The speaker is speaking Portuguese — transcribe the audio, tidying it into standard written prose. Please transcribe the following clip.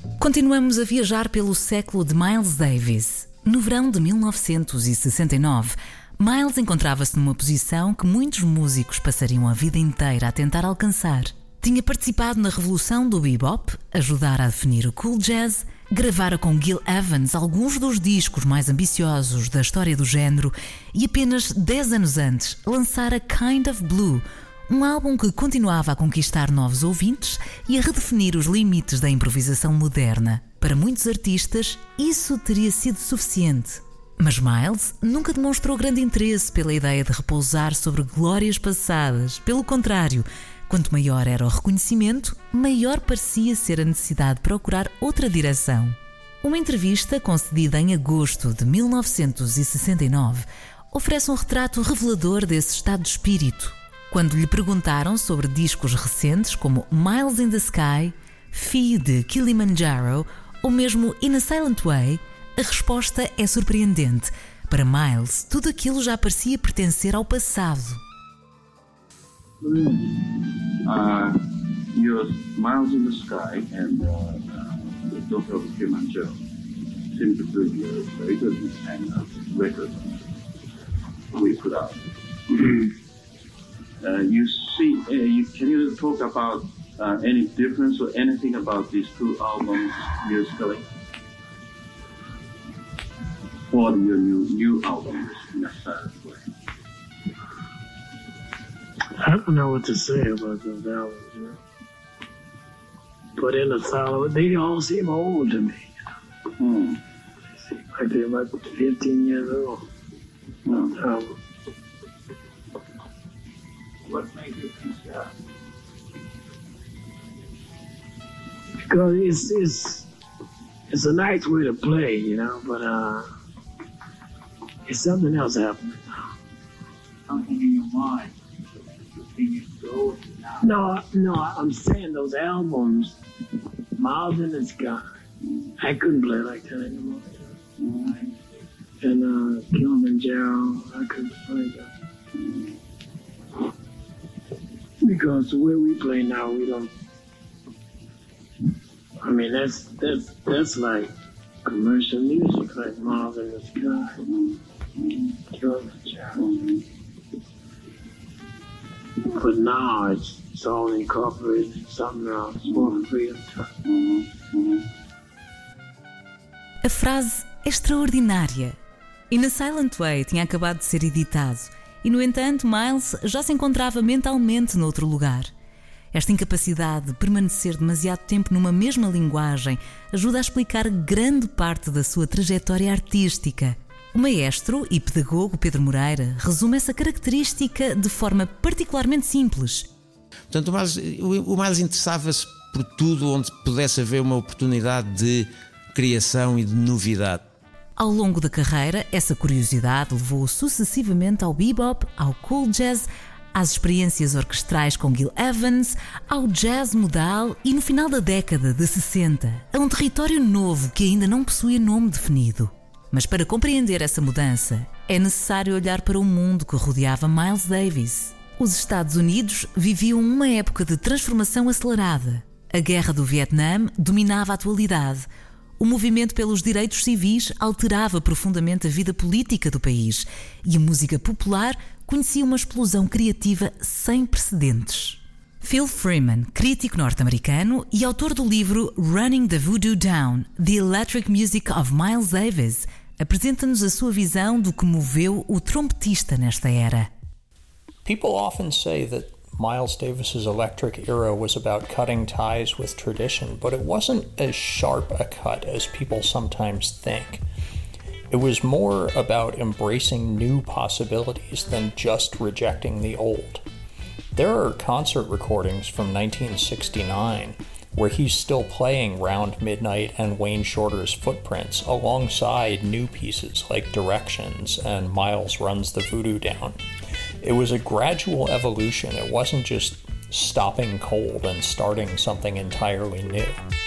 Continuamos a viajar pelo século de Miles Davis. No verão de 1969, Miles encontrava-se numa posição que muitos músicos passariam a vida inteira a tentar alcançar. Tinha participado na revolução do bebop, ajudara a definir o cool jazz, gravara com Gil Evans alguns dos discos mais ambiciosos da história do género e apenas 10 anos antes lançara Kind of Blue, um álbum que continuava a conquistar novos ouvintes e a redefinir os limites da improvisação moderna. Para muitos artistas, isso teria sido suficiente. Mas Miles nunca demonstrou grande interesse pela ideia de repousar sobre glórias passadas. Pelo contrário, quanto maior era o reconhecimento, maior parecia ser a necessidade de procurar outra direção. Uma entrevista concedida em agosto de 1969 oferece um retrato revelador desse estado de espírito. Quando lhe perguntaram sobre discos recentes como Miles in the Sky, Fee de Kilimanjaro ou mesmo In a Silent Way, a resposta é surpreendente. Para Miles, tudo aquilo já parecia pertencer ao passado. Your Miles in the Sky and the Daughter of Kilimanjaro seem to be very good and record we put out. Can you talk about any difference or anything about these two albums musically? Or your new albums in a silent way? I don't know what to say about those albums, you know. But in a silent way, they all seem old to me. You know? They seem like they're about 15 years old. What made you think that? Because it's a nice way to play, you know, but it's something else happening. Something in your mind. No, I'm saying those albums, Miles in the Sky, I couldn't play like that anymore. And Kilimanjaro, I couldn't play that. Because the way we play now, we don't. I mean, that's like commercial music, like Miles in the Sky, Kilimanjaro. But now it's all incorporated in something else, more free of time. A frase é extraordinária. In a Silent Way tinha acabado de ser editado e, no entanto, Miles já se encontrava mentalmente noutro lugar. Esta incapacidade de permanecer demasiado tempo numa mesma linguagem ajuda a explicar grande parte da sua trajetória artística. O maestro e pedagogo Pedro Moreira resume essa característica de forma particularmente simples. Portanto, o Miles interessava-se por tudo onde pudesse haver uma oportunidade de criação e de novidade. Ao longo da carreira, essa curiosidade levou-o sucessivamente ao bebop, ao cool jazz, às experiências orquestrais com Gil Evans, ao jazz modal e, no final da década de 60, a um território novo que ainda não possuía nome definido. Mas para compreender essa mudança, é necessário olhar para o mundo que rodeava Miles Davis. Os Estados Unidos viviam uma época de transformação acelerada. A Guerra do Vietnã dominava a atualidade. O movimento pelos direitos civis alterava profundamente a vida política do país e a música popular conhecia uma explosão criativa sem precedentes. Phil Freeman, crítico norte-americano e autor do livro Running the Voodoo Down, The Electric Music of Miles Davis, apresenta-nos a sua visão do que moveu o trompetista nesta era. People often say that Miles Davis's electric era was about cutting ties with tradition, but it wasn't as sharp a cut as people sometimes think. It was more about embracing new possibilities than just rejecting the old. There are concert recordings from 1969 where he's still playing Round Midnight and Wayne Shorter's Footprints alongside new pieces like Directions and Miles Runs the Voodoo Down. It was a gradual evolution. It wasn't just stopping cold and starting something entirely new.